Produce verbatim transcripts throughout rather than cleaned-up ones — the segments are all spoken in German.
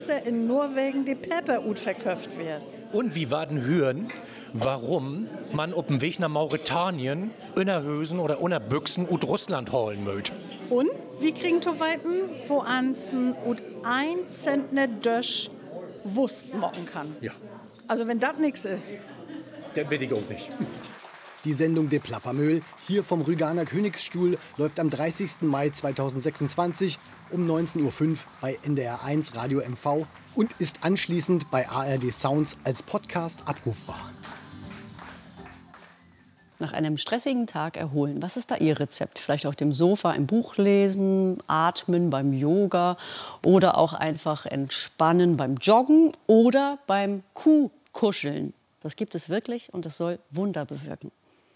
in Norwegen die Pepperut verkauft wird. Und wie werden hören, warum man auf dem Weg nach Mauretanien Unterhösen oder Unterbüchsen ut Russland holen möchte. Und wie kriegen zu weiten, wo ansen und ein Zentner Dösch Wurst mocken kann. Ja. Also wenn das nichts ist. Das will ich auch nicht. Die Sendung De Plappermöhl, hier vom Rüganer Königsstuhl, läuft am dreißigsten Mai zweitausendsechsundzwanzig um neunzehn Uhr fünf bei N D R eins Radio M V und ist anschließend bei A R D Sounds als Podcast abrufbar. Nach einem stressigen Tag erholen. Was ist da Ihr Rezept? Vielleicht auf dem Sofa ein Buch lesen, atmen beim Yoga oder auch einfach entspannen beim Joggen oder beim Kuhkuscheln. Das gibt es wirklich und es soll Wunder bewirken.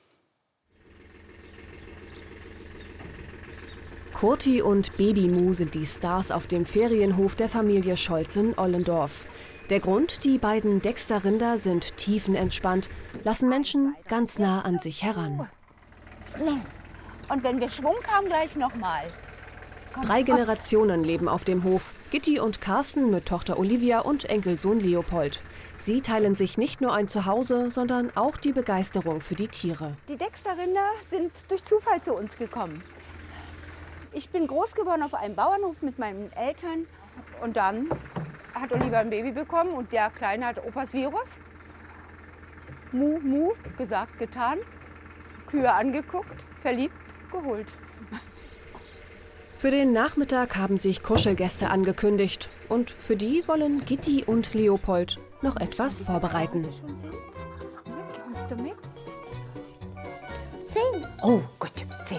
Kurti und Babymu sind die Stars auf dem Ferienhof der Familie Scholz in Ollendorf. Der Grund, die beiden Dexter-Rinder sind tiefenentspannt, lassen Menschen ganz nah an sich heran. Und wenn wir Schwung haben, gleich nochmal. Drei Generationen leben auf dem Hof. Gitti und Carsten mit Tochter Olivia und Enkelsohn Leopold. Sie teilen sich nicht nur ein Zuhause, sondern auch die Begeisterung für die Tiere. Die Dexter-Rinder sind durch Zufall zu uns gekommen. Ich bin groß geworden auf einem Bauernhof mit meinen Eltern und dann hat Oliver ein Baby bekommen und der Kleine hat Opas Virus. Mu, mu, gesagt, getan. Kühe angeguckt, verliebt, geholt. Für den Nachmittag haben sich Kuschelgäste angekündigt. Und für die wollen Gitti und Leopold noch etwas vorbereiten. Kommst du mit? Zehn. Oh, gut, zehn.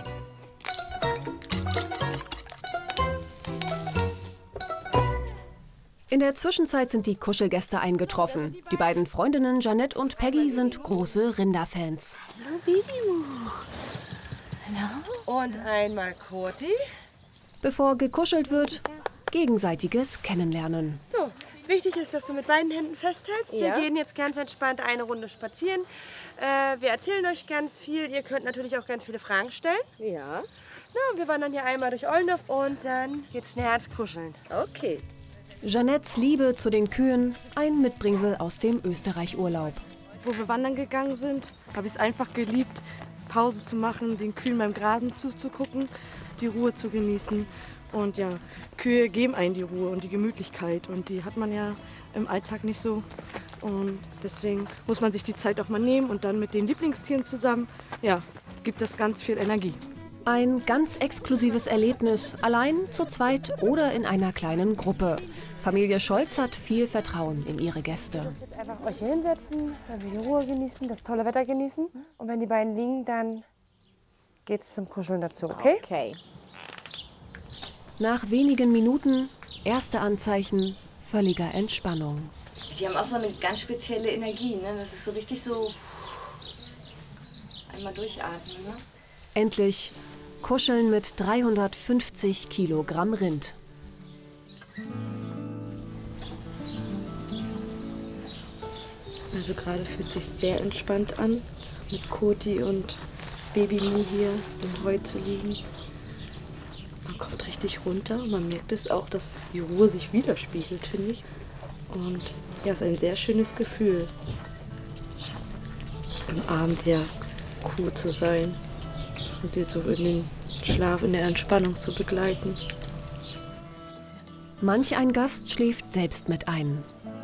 In der Zwischenzeit sind die Kuschelgäste eingetroffen. Die beiden Freundinnen Jeanette und Peggy sind große Rinderfans. Hallo Babymu. Hallo. Und einmal Kurti. Bevor gekuschelt wird, gegenseitiges Kennenlernen. So, wichtig ist, dass du mit beiden Händen festhältst. Ja. Wir gehen jetzt ganz entspannt eine Runde spazieren. Äh, wir erzählen euch ganz viel. Ihr könnt natürlich auch ganz viele Fragen stellen. Ja. Na, wir wandern hier einmal durch Ollendorf und dann geht's näher ans Kuscheln. Okay. Jeanettes Liebe zu den Kühen, ein Mitbringsel aus dem Österreich-Urlaub. Wo wir wandern gegangen sind, habe ich es einfach geliebt, Pause zu machen, den Kühen beim Grasen zuzugucken, die Ruhe zu genießen. Und ja, Kühe geben einen die Ruhe und die Gemütlichkeit und die hat man ja im Alltag nicht so. Und deswegen muss man sich die Zeit auch mal nehmen und dann mit den Lieblingstieren zusammen, ja, gibt das ganz viel Energie. Ein ganz exklusives Erlebnis, allein, zu zweit oder in einer kleinen Gruppe. Familie Scholz hat viel Vertrauen in ihre Gäste. Jetzt einfach euch hier hinsetzen, wenn wir die Ruhe genießen, das tolle Wetter genießen. Und wenn die beiden liegen, dann geht's zum Kuscheln dazu, okay? Okay. Nach wenigen Minuten erste Anzeichen völliger Entspannung. Die haben auch so eine ganz spezielle Energie, ne? Das ist so richtig so einmal durchatmen, ne? Endlich kuscheln mit dreihundertfünfzig Kilogramm Rind. Also gerade fühlt sich sehr entspannt an, mit Kurti und Babymu hier im Heu zu liegen. Man kommt richtig runter und man merkt es auch, dass die Ruhe sich widerspiegelt, finde ich. Und ja, es ist ein sehr schönes Gefühl, am Abend der Kuh zu sein und sie so in den Schlaf, in der Entspannung zu begleiten. Manch ein Gast schläft selbst mit ein.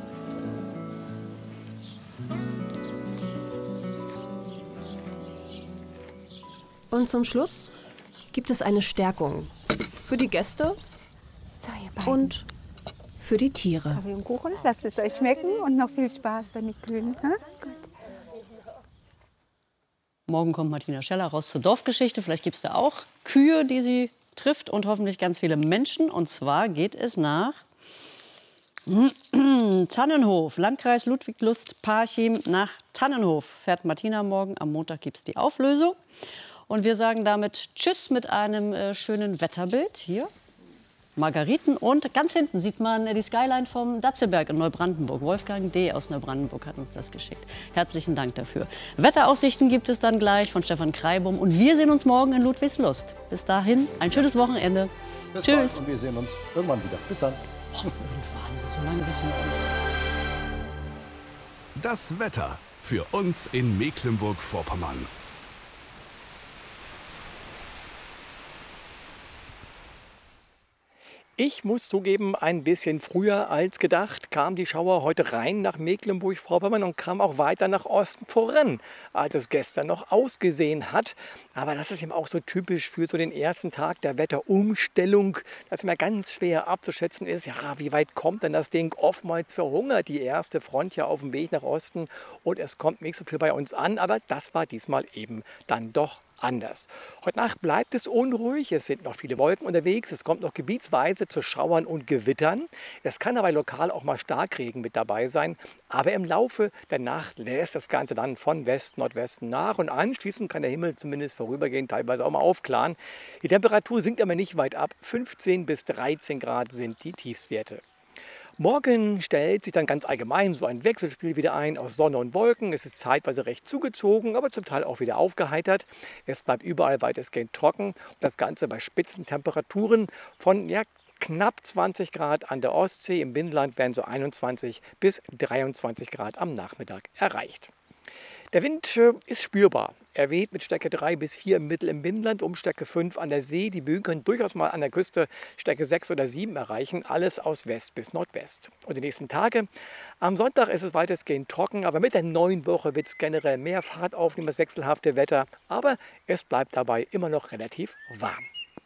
Und zum Schluss gibt es eine Stärkung für die Gäste So, ihr beiden. und für die Tiere. Kaffee und Kuchen, lasst es euch schmecken und noch viel Spaß bei den Kühen. Ha? Gut. Morgen kommt Martina Scheller raus zur Dorfgeschichte. Vielleicht gibt es da auch Kühe, die sie trifft und hoffentlich ganz viele Menschen. Und zwar geht es nach Tannenhof, Landkreis Ludwig-Lust-Parchim nach Tannenhof. Fährt Martina morgen. Am Montag gibt es die Auflösung. Und wir sagen damit Tschüss mit einem äh, schönen Wetterbild. Hier, Margariten. Und ganz hinten sieht man äh, die Skyline vom Datzelberg in Neubrandenburg. Wolfgang D. aus Neubrandenburg hat uns das geschickt. Herzlichen Dank dafür. Wetteraussichten gibt es dann gleich von Stefan Kreibum. Und wir sehen uns morgen in Ludwigslust. Bis dahin ein schönes Wochenende. Bis Tschüss. bald und wir sehen uns irgendwann wieder. Bis dann. Och, irgendwann, so lange bis morgen. Das Wetter für uns in Mecklenburg-Vorpommern. Ich muss zugeben, ein bisschen früher als gedacht kam die Schauer heute rein nach Mecklenburg-Vorpommern und kam auch weiter nach Osten voran, als es gestern noch ausgesehen hat. Aber das ist eben auch so typisch für so den ersten Tag der Wetterumstellung, dass immer ganz schwer abzuschätzen ist, ja, wie weit kommt denn das Ding? Oftmals verhungert die erste Front ja auf dem Weg nach Osten und es kommt nicht so viel bei uns an, aber das war diesmal eben dann doch anders. Heute Nacht bleibt es unruhig, es sind noch viele Wolken unterwegs, es kommt noch gebietsweise zu Schauern und Gewittern. Es kann aber lokal auch mal Starkregen mit dabei sein, aber im Laufe der Nacht lässt das Ganze dann von West, Nordwesten nach und anschließend kann der Himmel zumindest vorübergehend teilweise auch mal aufklaren. Die Temperatur sinkt aber nicht weit ab, fünfzehn bis dreizehn Grad sind die Tiefstwerte. Morgen stellt sich dann ganz allgemein so ein Wechselspiel wieder ein aus Sonne und Wolken. Es ist zeitweise recht zugezogen, aber zum Teil auch wieder aufgeheitert. Es bleibt überall weitestgehend trocken. Das Ganze bei Spitzentemperaturen von ja, knapp zwanzig Grad an der Ostsee. Im Binnenland werden so einundzwanzig bis dreiundzwanzig Grad am Nachmittag erreicht. Der Wind äh, ist spürbar. Er weht mit Stärke drei bis vier im Mittel im Binnenland, um Stärke fünf an der See. Die Böen können durchaus mal an der Küste Stärke sechs oder sieben erreichen. Alles aus West bis Nordwest. Und die nächsten Tage, am Sonntag ist es weitestgehend trocken, aber mit der neuen Woche wird es generell mehr Fahrt aufnehmen, das wechselhafte Wetter. Aber es bleibt dabei immer noch relativ warm.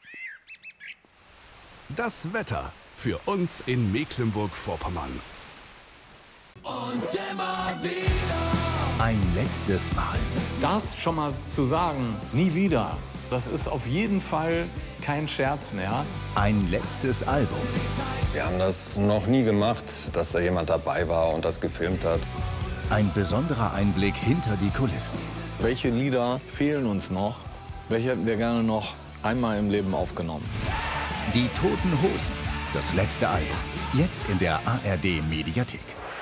Das Wetter für uns in Mecklenburg-Vorpommern. Und immer wieder. Ein letztes Mal. Das schon mal zu sagen, nie wieder, das ist auf jeden Fall kein Scherz mehr. Ein letztes Album. Wir haben das noch nie gemacht, dass da jemand dabei war und das gefilmt hat. Ein besonderer Einblick hinter die Kulissen. Welche Lieder fehlen uns noch? Welche hätten wir gerne noch einmal im Leben aufgenommen? Die Toten Hosen, das letzte Album. Jetzt in der A R D-Mediathek.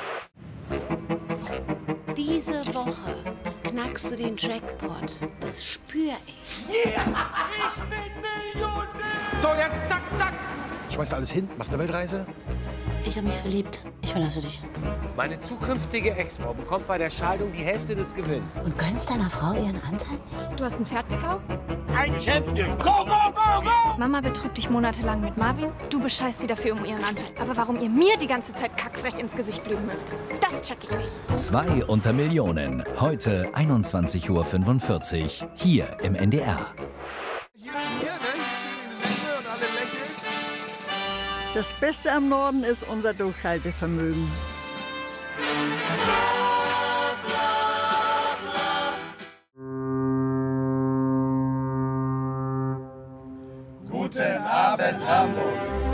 Diese Woche knackst du den Jackpot. Das spür ich. Yeah! Ich bin Millionär! So, jetzt zack, zack! Schmeißt alles hin, machst eine Weltreise? Ich habe mich verliebt. Ich verlasse dich. Meine zukünftige Ex-Frau bekommt bei der Scheidung die Hälfte des Gewinns. Und gönnst deiner Frau ihren Anteil nicht? Du hast ein Pferd gekauft? Ein Champion! Go, go, go, go! Mama betrügt dich monatelang mit Marvin. Du bescheißt sie dafür um ihren Anteil. Aber warum ihr mir die ganze Zeit kackfrech ins Gesicht lügen müsst, das check ich nicht. Zwei unter Millionen. Heute einundzwanzig Uhr fünfundvierzig. Hier im N D R. Das Beste am Norden ist unser Durchhaltevermögen. Guten Abend, Hamburg.